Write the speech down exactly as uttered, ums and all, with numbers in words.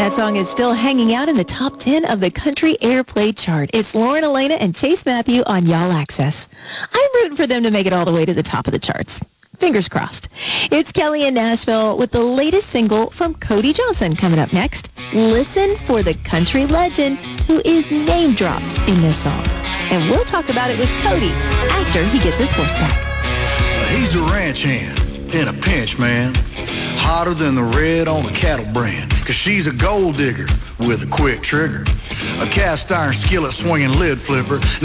That song is still hanging out in the top ten of the Country Airplay chart. It's Lauren Elena and Chase Matthew on Y'all Access. I'm rooting for them to make it all the way to the top of the charts. Fingers crossed. It's Kelly in Nashville with the latest single from Cody Johnson coming up next. Listen for the country legend who is name-dropped in this song. And we'll talk about it with Cody after he gets his horse back. He's a ranch hand in a pinch, man. Hotter than the red on a cattle brand. Cause she's a gold digger with a quick trigger. A cast iron skillet swinging lid flipper.